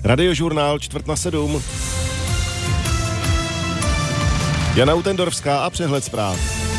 Radiožurnál 6:45. Jana Utendorská a přehled zpráv.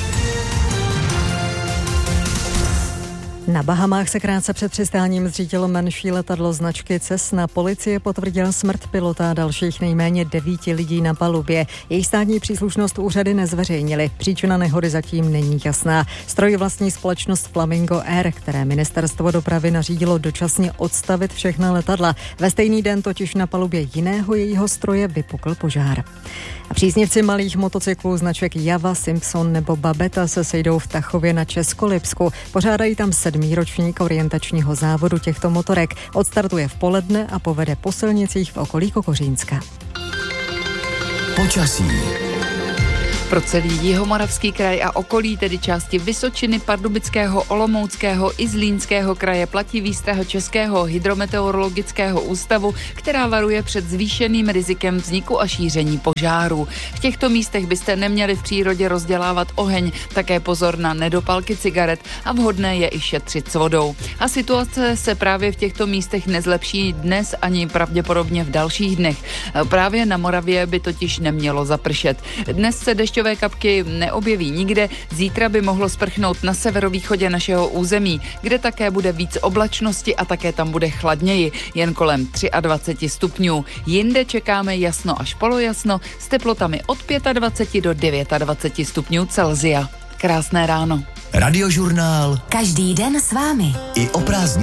Na Bahamách se krátce před přistáním zřítilo menší letadlo značky Cessna. Policie potvrdila smrt pilota a dalších nejméně 9 lidí na palubě. Jejich státní příslušnost úřady nezveřejnily. Příčina nehody zatím není jasná. Stroj vlastní společnost Flamingo Air, které ministerstvo dopravy nařídilo dočasně odstavit všechna letadla. Ve stejný den totiž na palubě jiného jejího stroje vypukl požár. A příznivci malých motocyklů značek Java, Simpson nebo Babeta se sejdou v Tachově na Českolipsku. Pořádají tam 7. ročník orientačního závodu těchto motorek. Odstartuje v poledne a povede po silnicích v okolí Kokořínska. Počasí. Pro celý Jihomoravský kraj a okolí, tedy části Vysočiny, Pardubického, Olomouckého i Zlínského kraje, platí výstraha Českého hydrometeorologického ústavu, která varuje před zvýšeným rizikem vzniku a šíření požárů. V těchto místech byste neměli v přírodě rozdělávat oheň, také pozor na nedopalky cigaret a vhodné je i šetřit s vodou. A situace se právě v těchto místech nezlepší dnes ani pravděpodobně v dalších dnech. Právě na Moravě by totiž nemělo zapršet. Dnes se dešťové kapky neobjeví nikde, zítra by mohlo sprchnout na severovýchodě našeho území, kde také bude víc oblačnosti a také tam bude chladněji, jen kolem 23 stupňů. Jinde čekáme jasno až polojasno s teplotami od 25 do 29 stupňů Celsia. Krásné ráno. Radiožurnál. Každý den s vámi. I o prázdninách.